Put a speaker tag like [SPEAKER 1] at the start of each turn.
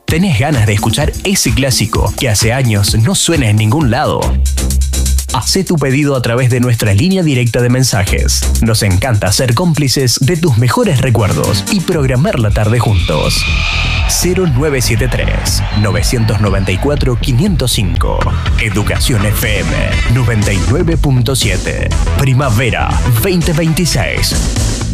[SPEAKER 1] ¿Tenés ganas de escuchar ese clásico que hace años no suena en ningún lado? Hacé tu pedido a través de nuestra línea directa de mensajes. Nos encanta ser cómplices de tus mejores recuerdos y programar la tarde juntos. 0973-994-505. Educación FM 99.7. Primavera 2026.